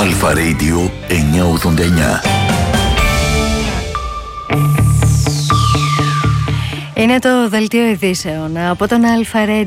Αλφα Radio 989. Είναι το δελτίο ειδήσεων από τον Αλφα Radio 989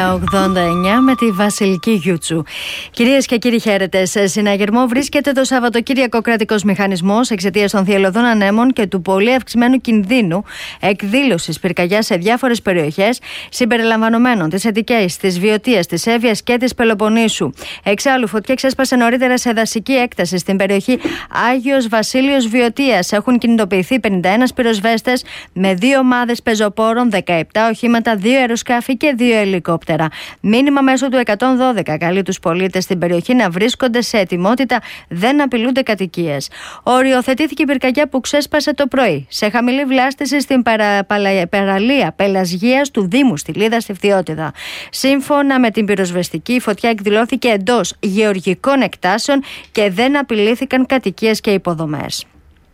με τη Βασιλική Γιούτσου. Κυρίες και κύριοι, χαίρετε. Σε συναγερμό βρίσκεται το Σαββατοκύριακο κρατικός μηχανισμός εξαιτίας των θυελλωδών ανέμων και του πολύ αυξημένου κινδύνου εκδήλωσης πυρκαγιάς σε διάφορες περιοχές, συμπεριλαμβανομένων της Αττικής, της Βιωτίας, της Εύβοιας και της Πελοποννήσου. Εξάλλου, φωτιά ξέσπασε νωρίτερα σε δασική έκταση στην περιοχή Άγιος Βασίλειος Βιωτίας. Έχουν κινητοποιηθεί 51 πυροσβέστες με 2 ομάδες πεζοπόρων, 17 οχήματα, 2 αεροσκάφη και 2 ελικόπτερα. Μήνυμα μέσω του 112 καλεί τους πολίτες στην περιοχή να βρίσκονται σε ετοιμότητα, δεν απειλούνται κατοικίες. Οριοθετήθηκε η πυρκαγιά που ξέσπασε το πρωί σε χαμηλή βλάστηση στην παραλία Πελασγίας του Δήμου Στυλίδα στη Φθιώτιδα. Σύμφωνα με την πυροσβεστική, η φωτιά εκδηλώθηκε εντός γεωργικών εκτάσεων και δεν απειλήθηκαν κατοικίες και υποδομές.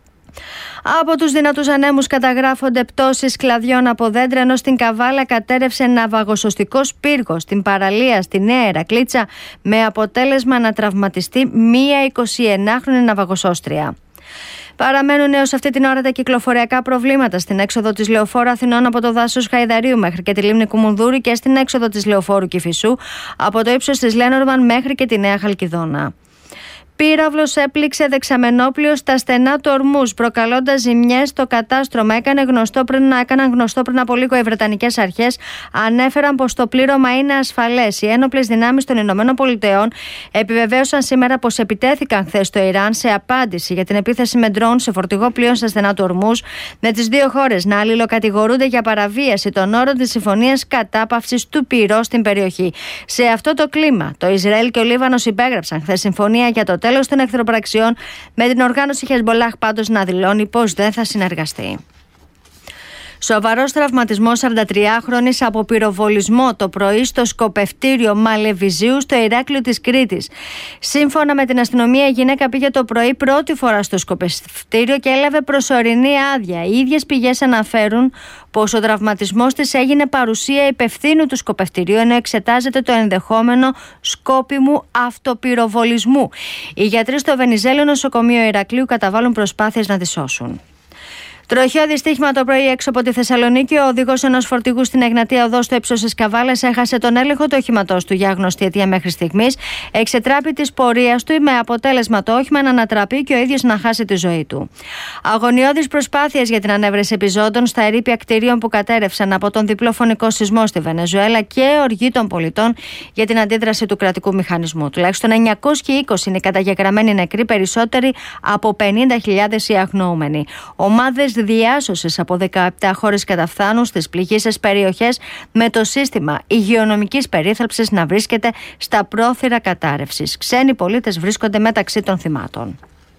Από τους δυνατούς ανέμους καταγράφονται πτώσεις κλαδιών από δέντρα, ενώ στην Καβάλα κατέρευσε ναυαγοσωστικός πύργος στην παραλία στη Νέα Ηρακλήτσα, με αποτέλεσμα να τραυματιστεί μία 21χρονη ναυαγοσώστρια. Παραμένουν έως αυτή την ώρα τα κυκλοφοριακά προβλήματα στην έξοδο της Λεωφόρου Αθηνών από το δάσος Χαϊδαρίου μέχρι και τη λίμνη Κουμουνδούρη και στην έξοδο της Λεωφόρου Κηφισού από το ύψος της Λένορμαν μέχρι και τη Νέα Χαλκιδόνα. Πύραυλος έπληξε δεξαμενόπλιο στα στενά του Ορμούς, προκαλώντας ζημιές στο κατάστρωμα. Έκαναν γνωστό πριν από λίγο οι Βρετανικές αρχές. Ανέφεραν πως το πλήρωμα είναι ασφαλές. Οι ένοπλες δυνάμεις των ΗΠΑ επιβεβαίωσαν σήμερα πως επιτέθηκαν χθες στο Ιράν σε απάντηση για την επίθεση με ντρόουν σε φορτηγό πλοίο στα στενά του Ορμούς, με τις δύο χώρες να αλληλοκατηγορούνται για παραβίαση των όρων της συμφωνίας κατάπαυσης του πυρός στην περιοχή. Σε αυτό το κλίμα, το Ισραήλ και ο Λίβανος υπέγραψαν χθες συμφωνία για το τέλος των εχθροπραξιών, με την οργάνωση Χεσμολάχ πάντως να δηλώνει πως δεν θα συνεργαστεί. Σοβαρός τραυματισμός 43χρονης από πυροβολισμό το πρωί στο σκοπευτήριο Μαλεβιζίου στο Ηράκλειο της Κρήτης. Σύμφωνα με την αστυνομία, η γυναίκα πήγε το πρωί πρώτη φορά στο σκοπευτήριο και έλαβε προσωρινή άδεια. Οι ίδιες πηγές αναφέρουν πως ο τραυματισμός της έγινε παρουσία υπευθύνου του σκοπευτηρίου, ενώ εξετάζεται το ενδεχόμενο σκόπιμου αυτοπυροβολισμού. Οι γιατροί στο Βενιζέλιο νοσοκομείο Ηρακλείου καταβάλουν προσπάθειες να τη σώσουν. Τροχαίο δυστύχημα το πρωί έξω από τη Θεσσαλονίκη. Ο οδηγός ενός φορτηγού στην Εγνατία Οδό στο ύψος της Καβάλας έχασε τον έλεγχο του οχήματός του για άγνωστη αιτία μέχρι στιγμής. Εξετράπη της πορείας του με αποτέλεσμα το όχημα να ανατραπεί και ο ίδιος να χάσει τη ζωή του. Αγωνιώδεις προσπάθειες για την ανέβρεση επιζώντων στα ερείπια κτηρίων που κατέρευσαν από τον διπλό φωνικό σεισμό στη Βενεζουέλα και οργή των πολιτών για την αντίδραση του κρατικού μηχανισμού. Τουλάχιστον 920 είναι καταγεγραμμένοι νεκροί, περισσότεροι από 50.000 οι αγνοούμενοι. Ομάδες διάσωσης από 17 χώρες καταφθάνουν στις πληγείσες περιοχές, με το σύστημα υγειονομικής περίθαλψης να βρίσκεται στα πρόθυρα κατάρρευσης. Ξένοι πολίτες βρίσκονται μεταξύ των θυμάτων.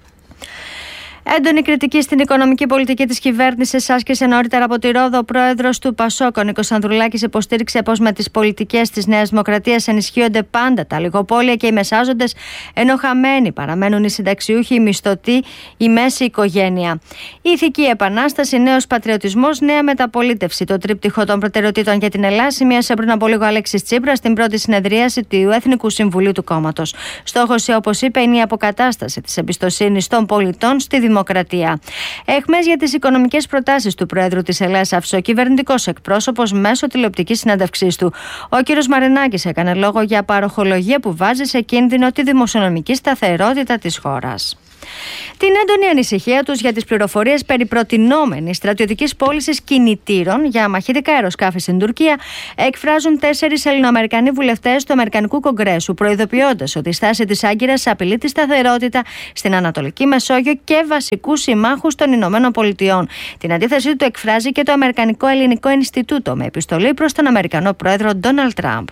Έντονη κριτική στην οικονομική πολιτική της κυβέρνησης άσκησε νωρίτερα από τη Ρόδο ο πρόεδρος του ΠΑΣΟΚ, ο Νίκος Ανδρουλάκης. Υποστήριξε πως με τις πολιτικές της Νέας Δημοκρατίας ενισχύονται πάντα τα λιγοπόλια και οι μεσάζοντες, ενώ χαμένοι παραμένουν οι συνταξιούχοι, οι μισθωτοί, η μέση οικογένεια. Η ηθική επανάσταση, νέος πατριωτισμός, νέα μεταπολίτευση. Το τρίπτυχο των προτεραιοτήτων για την Ελλάδα σημείωσε πριν από λίγο Αλέξης Τσίπρας στην πρώτη συνεδρίαση του Εθνικού Συμβουλίου του κόμματος. Στόχος, όπως είπε, είναι η αποκατάσταση της εμπιστοσύνης των πολιτών στη δημοκρατία. Εχμές για τις οικονομικές προτάσεις του Προέδρου της Ελλάδας άφησε ο κυβερνητικός εκπρόσωπος μέσω τηλεοπτικής συνέντευξής του. Ο κ. Μαρινάκης έκανε λόγο για παροχολογία που βάζει σε κίνδυνο τη δημοσιονομική σταθερότητα της χώρας. Την έντονη ανησυχία τους για τις πληροφορίες περί προτινόμενης στρατιωτικής πώλησης κινητήρων για μαχητικά αεροσκάφη στην Τουρκία εκφράζουν 4 Ελληνοαμερικανοί βουλευτές του Αμερικανικού Κογκρέσου, προειδοποιώντας ότι η στάση της Άγκυρας απειλεί τη σταθερότητα στην Ανατολική Μεσόγειο και βασικούς συμμάχους των Ηνωμένων Πολιτειών. Την αντίθεσή του εκφράζει και το Αμερικανικό Ελληνικό Ινστιτούτο με επιστολή προς τον Αμερικανό πρόεδρο Ντόναλντ Τραμπ.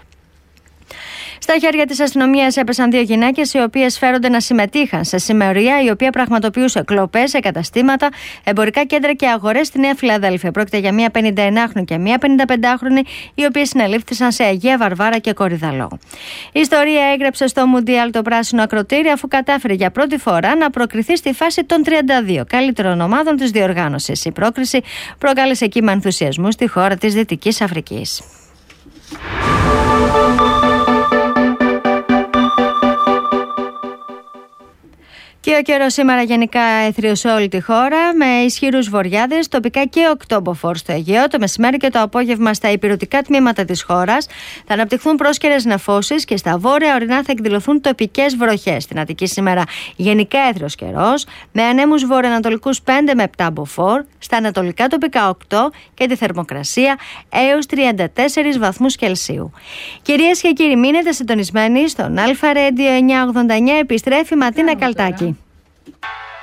Στα χέρια της αστυνομίας έπεσαν 2 γυναίκες, οι οποίες φέρονται να συμμετείχαν σε συμμορία η οποία πραγματοποιούσε κλοπές σε καταστήματα, εμπορικά κέντρα και αγορές στη Νέα Φιλαδέλφια. Πρόκειται για μία 51χρονη και μία 55χρονη, οι οποίες συνελήφθησαν σε Αγία Βαρβάρα και Κορυδαλό. Η ιστορία έγραψε στο Μουντιάλ το πράσινο ακροτήρι, αφού κατάφερε για πρώτη φορά να προκριθεί στη φάση των 32 καλύτερων ομάδων της διοργάνωσης. Η πρόκριση προκάλεσε κύμα ενθουσιασμού στη χώρα της Δυτικής Αφρικής. Και ο καιρός σήμερα γενικά έθριος σε όλη τη χώρα, με ισχυρούς βορειάδες, τοπικά και οκτώμποφορ στο Αιγαίο. Το μεσημέρι και το απόγευμα στα ηπειρωτικά τμήματα της χώρας θα αναπτυχθούν πρόσκαιρες νεφώσεις και στα βόρεια ορεινά θα εκδηλωθούν τοπικές βροχές. Στην Αττική σήμερα γενικά έθριος καιρός, με ανέμους βορειοανατολικούς 5 με 7 μποφόρ, στα ανατολικά τοπικά 8 και τη θερμοκρασία έως 34 βαθμούς Κελσίου. Κυρίες και κύριοι, μείνετε συντονισμένοι στον Αλφα Radio 989, επιστρέφει Ματίνα Καλτάκη.